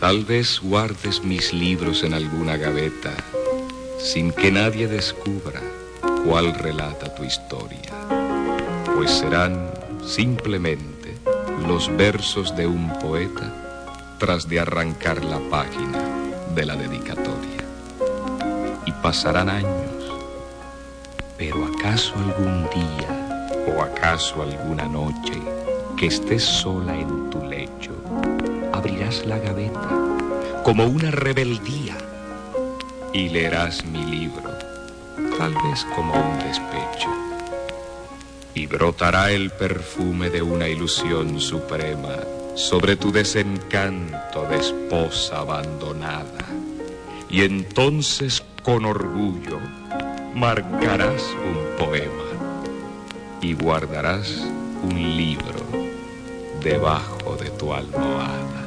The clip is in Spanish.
Tal vez guardes mis libros en alguna gaveta, sin que nadie descubra cuál relata tu historia, pues serán simplemente los versos de un poeta tras de arrancar la página de la dedicatoria. Y pasarán años, pero ¿acaso algún día, o acaso alguna noche, que estés sola en tu lecho, abrirás la gaveta como una rebeldía y leerás mi libro, tal vez como un despecho, y brotará el perfume de una ilusión suprema sobre tu desencanto de esposa abandonada, y entonces con orgullo marcarás un poema y guardarás un libro debajo de tu almohada.